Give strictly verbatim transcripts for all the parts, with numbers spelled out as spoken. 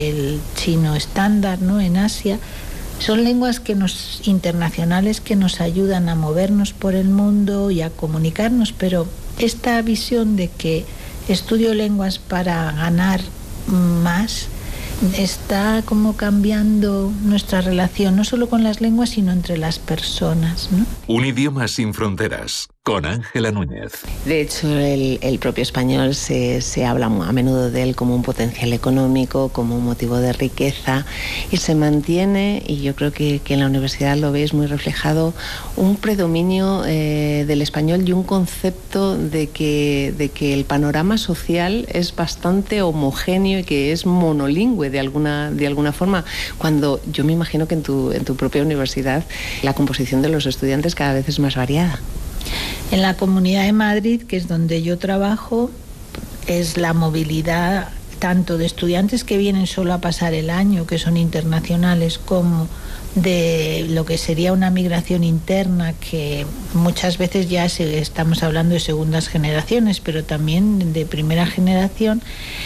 el chino estándar, ¿no?, en Asia. Son lenguas que nos, internacionales que nos ayudan a movernos por el mundo y a comunicarnos, pero esta visión de que estudio lenguas para ganar más está como cambiando nuestra relación, no solo con las lenguas, sino entre las personas, ¿no? Un idioma sin fronteras, con Ángela Núñez. De hecho, el, el propio español se, se habla a menudo de él como un potencial económico, como un motivo de riqueza, y se mantiene, y yo creo que, que en la universidad lo veis muy reflejado, un predominio eh, del español y un concepto de que, de que el panorama social es bastante homogéneo y que es monolingüe de alguna, de alguna forma, cuando yo me imagino que en tu, en tu propia universidad la composición de los estudiantes cada vez es más variada. En la Comunidad de Madrid, que es donde yo trabajo, es la movilidad tanto de estudiantes que vienen solo a pasar el año, que son internacionales, como de lo que sería una migración interna, que muchas veces ya se, estamos hablando de segundas generaciones, pero también de primera generación.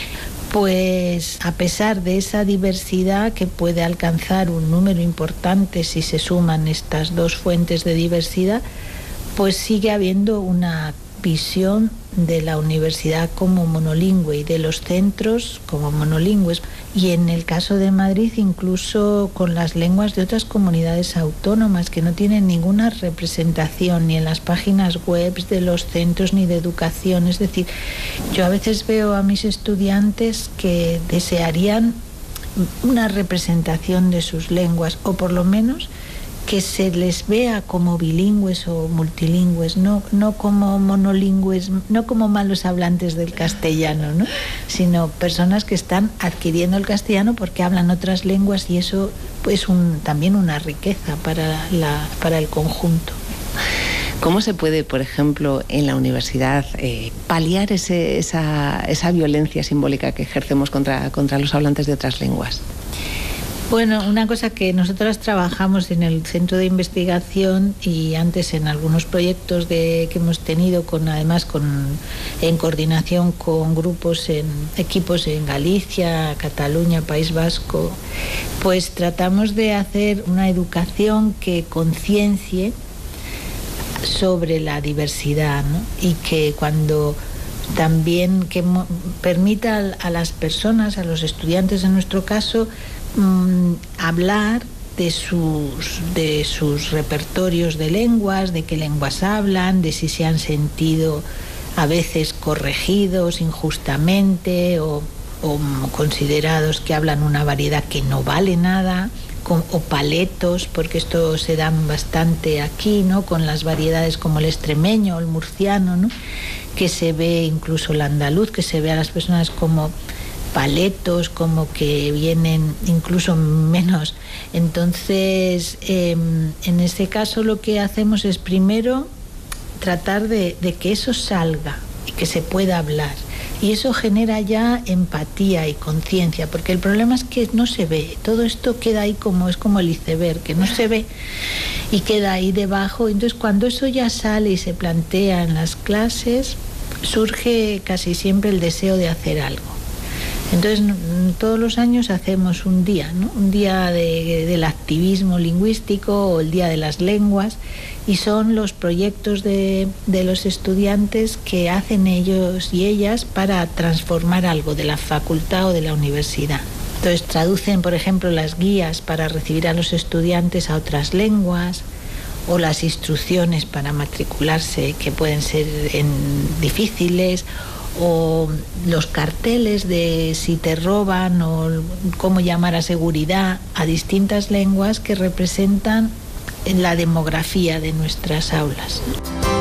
Pues a pesar de esa diversidad que puede alcanzar un número importante si se suman estas dos fuentes de diversidad, pues sigue habiendo una visión de la universidad como monolingüe y de los centros como monolingües. Y en el caso de Madrid, incluso con las lenguas de otras comunidades autónomas que no tienen ninguna representación ni en las páginas web de los centros ni de educación. Es decir, yo a veces veo a mis estudiantes que desearían una representación de sus lenguas, o por lo menos que se les vea como bilingües o multilingües, no, no como monolingües, no como malos hablantes del castellano, ¿no?, sino personas que están adquiriendo el castellano porque hablan otras lenguas, y eso es un, también una riqueza para, la, para el conjunto. ¿Cómo se puede, por ejemplo, en la universidad eh, paliar ese, esa, esa violencia simbólica que ejercemos contra, contra los hablantes de otras lenguas? Bueno, una cosa que nosotras trabajamos en el centro de investigación y antes en algunos proyectos de, que hemos tenido, con además con, en coordinación con grupos, en equipos en Galicia, Cataluña, País Vasco, pues tratamos de hacer una educación que conciencie sobre la diversidad, ¿no?, y que cuando también que mo- permita a las personas, a los estudiantes en nuestro caso, hablar de sus, de sus repertorios de lenguas, de qué lenguas hablan, de si se han sentido a veces corregidos injustamente o, o considerados que hablan una variedad que no vale nada, con, o paletos, porque esto se dan bastante aquí, ¿no?, con las variedades como el extremeño o el murciano, ¿no?, que se ve, incluso el andaluz, que se ve a las personas como paletos, como que vienen incluso menos. Entonces, eh, en este caso lo que hacemos es primero tratar de, de que eso salga y que se pueda hablar. Y eso genera ya empatía y conciencia, porque el problema es que no se ve. Todo esto queda ahí como, es como el iceberg, que no se ve y queda ahí debajo. Entonces, cuando eso ya sale y se plantea en las clases, surge casi siempre el deseo de hacer algo. Entonces, todos los años hacemos un día, ¿no?, un día de, del activismo lingüístico o el día de las lenguas, y son los proyectos de, de los estudiantes que hacen ellos y ellas para transformar algo de la facultad o de la universidad. Entonces, traducen, por ejemplo, las guías para recibir a los estudiantes a otras lenguas, o las instrucciones para matricularse, que pueden ser en, difíciles, o los carteles de si te roban o cómo llamar a seguridad, a distintas lenguas que representan la demografía de nuestras aulas.